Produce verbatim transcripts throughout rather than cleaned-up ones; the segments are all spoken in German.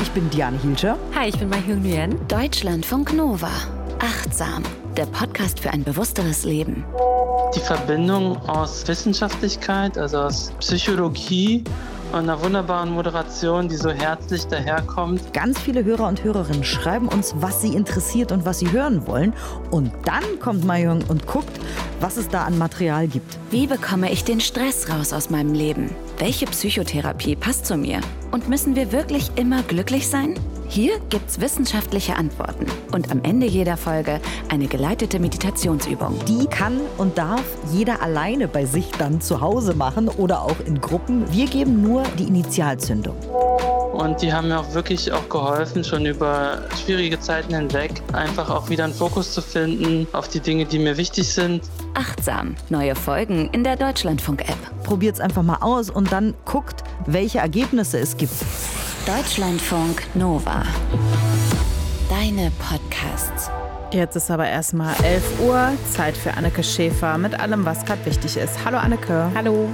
ich bin Diane Hielscher. Hi, ich bin Mai Hyung Nguyen. Deutschlandfunk Nova. Achtsam. Der Podcast für ein bewussteres Leben. Die Verbindung aus Wissenschaftlichkeit, also aus Psychologie und einer wunderbaren Moderation, die so herzlich daherkommt. Ganz viele Hörer und Hörerinnen schreiben uns, was sie interessiert und was sie hören wollen. Und dann kommt Mai Hyung und guckt, was es da an Material gibt. Wie bekomme ich den Stress raus aus meinem Leben? Welche Psychotherapie passt zu mir? Und müssen wir wirklich immer glücklich sein? Hier gibt's wissenschaftliche Antworten und am Ende jeder Folge eine geleitete Meditationsübung. Die kann und darf jeder alleine bei sich dann zu Hause machen oder auch in Gruppen. Wir geben nur die Initialzündung. Und die haben mir auch wirklich auch geholfen, schon über schwierige Zeiten hinweg, einfach auch wieder einen Fokus zu finden auf die Dinge, die mir wichtig sind. Achtsam. Neue Folgen in der Deutschlandfunk-App. Probiert's einfach mal aus und dann guckt, welche Ergebnisse es gibt. Deutschlandfunk Nova. Deine Podcasts. Jetzt ist aber erstmal elf Uhr, Zeit für Anneke Schäfer mit allem, was gerade wichtig ist. Hallo Anneke. Hallo.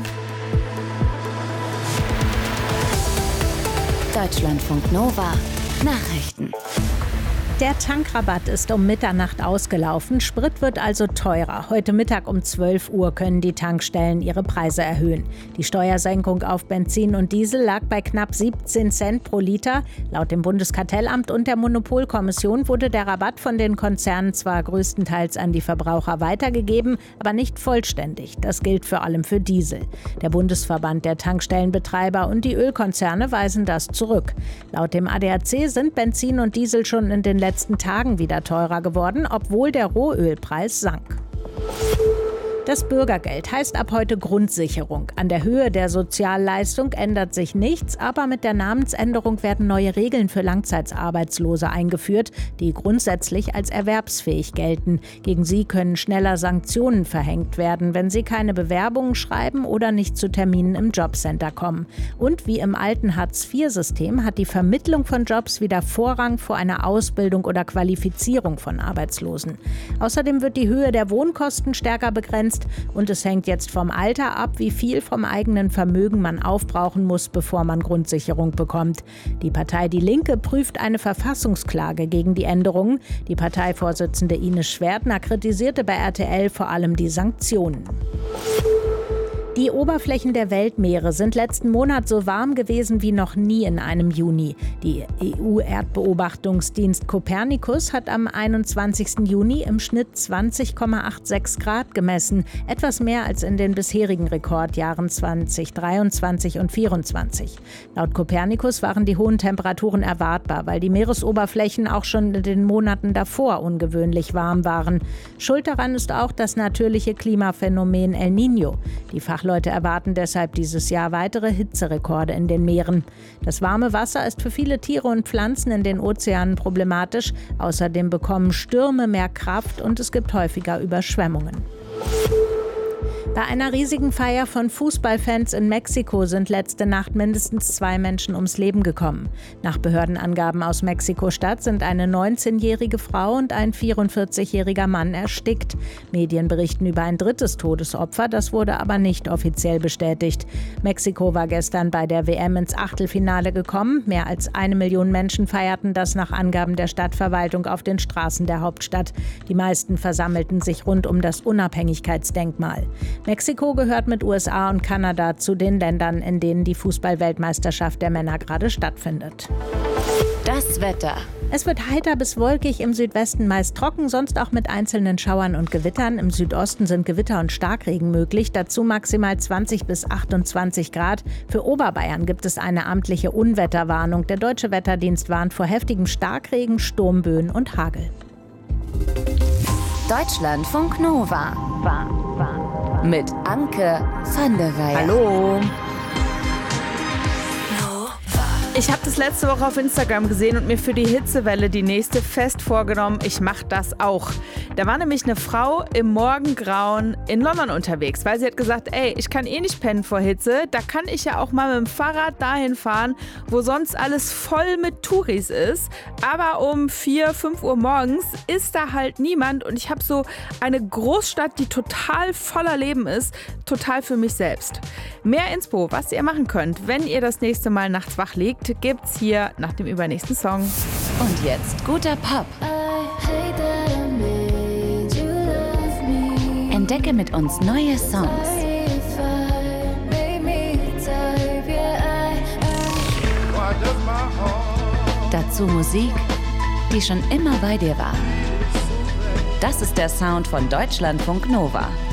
Deutschlandfunk Nova. Nachrichten. Der Tankrabatt ist um Mitternacht ausgelaufen. Sprit wird also teurer. Heute Mittag um zwölf Uhr können die Tankstellen ihre Preise erhöhen. Die Steuersenkung auf Benzin und Diesel lag bei knapp siebzehn Cent pro Liter. Laut dem Bundeskartellamt und der Monopolkommission wurde der Rabatt von den Konzernen zwar größtenteils an die Verbraucher weitergegeben, aber nicht vollständig. Das gilt vor allem für Diesel. Der Bundesverband der Tankstellenbetreiber und die Ölkonzerne weisen das zurück. Laut dem A D A C sind Benzin und Diesel schon in den letzten letzten Tagen wieder teurer geworden, obwohl der Rohölpreis sank. Das Bürgergeld heißt ab heute Grundsicherung. An der Höhe der Sozialleistung ändert sich nichts, aber mit der Namensänderung werden neue Regeln für Langzeitarbeitslose eingeführt, die grundsätzlich als erwerbsfähig gelten. Gegen sie können schneller Sanktionen verhängt werden, wenn sie keine Bewerbungen schreiben oder nicht zu Terminen im Jobcenter kommen. Und wie im alten Hartz vier System hat die Vermittlung von Jobs wieder Vorrang vor einer Ausbildung oder Qualifizierung von Arbeitslosen. Außerdem wird die Höhe der Wohnkosten stärker begrenzt. Und es hängt jetzt vom Alter ab, wie viel vom eigenen Vermögen man aufbrauchen muss, bevor man Grundsicherung bekommt. Die Partei Die Linke prüft eine Verfassungsklage gegen die Änderungen. Die Parteivorsitzende Ines Schwertner kritisierte bei R T L vor allem die Sanktionen. Die Oberflächen der Weltmeere sind letzten Monat so warm gewesen wie noch nie in einem Juni. Die E U-Erdbeobachtungsdienst Copernicus hat am einundzwanzigsten Juni im Schnitt zwanzig Komma sechsundachtzig Grad gemessen, etwas mehr als in den bisherigen Rekordjahren zweitausenddreiundzwanzig und zweitausendvierundzwanzig. Laut Copernicus waren die hohen Temperaturen erwartbar, weil die Meeresoberflächen auch schon in den Monaten davor ungewöhnlich warm waren. Schuld daran ist auch das natürliche Klimaphänomen El Niño. Die Fachleute erwarten deshalb dieses Jahr weitere Hitzerekorde in den Meeren. Das warme Wasser ist für viele Tiere und Pflanzen in den Ozeanen problematisch. Außerdem bekommen Stürme mehr Kraft und es gibt häufiger Überschwemmungen. Bei einer riesigen Feier von Fußballfans in Mexiko sind letzte Nacht mindestens zwei Menschen ums Leben gekommen. Nach Behördenangaben aus Mexiko-Stadt sind eine neunzehnjährige Frau und ein vierundvierzigjähriger Mann erstickt. Medien berichten über ein drittes Todesopfer, das wurde aber nicht offiziell bestätigt. Mexiko war gestern bei der W M ins Achtelfinale gekommen. Mehr als eine Million Menschen feierten das nach Angaben der Stadtverwaltung auf den Straßen der Hauptstadt. Die meisten versammelten sich rund um das Unabhängigkeitsdenkmal. Mexiko gehört mit U S A und Kanada zu den Ländern, in denen die Fußball-Weltmeisterschaft der Männer gerade stattfindet. Das Wetter. Es wird heiter bis wolkig, im Südwesten meist trocken, sonst auch mit einzelnen Schauern und Gewittern. Im Südosten sind Gewitter und Starkregen möglich, dazu maximal zwanzig bis achtundzwanzig Grad. Für Oberbayern gibt es eine amtliche Unwetterwarnung. Der Deutsche Wetterdienst warnt vor heftigem Starkregen, Sturmböen und Hagel. Deutschlandfunk Nova. Mit Anke van der Weyer. Hallo. Ich habe das letzte Woche auf Instagram gesehen und mir für die Hitzewelle die nächste fest vorgenommen, ich mache das auch. Da war nämlich eine Frau im Morgengrauen in London unterwegs, weil sie hat gesagt, ey, ich kann eh nicht pennen vor Hitze, da kann ich ja auch mal mit dem Fahrrad dahin fahren, wo sonst alles voll mit Touris ist. Aber um vier, fünf Uhr morgens ist da halt niemand und ich habe so eine Großstadt, die total voller Leben ist, total für mich selbst. Mehr Inspo, was ihr machen könnt, wenn ihr das nächste Mal nachts wach liegt, heute gibt's hier nach dem übernächsten Song. Und jetzt guter Pop. Entdecke mit uns neue Songs. Dazu Musik, die schon immer bei dir war. Das ist der Sound von Deutschlandfunk Nova.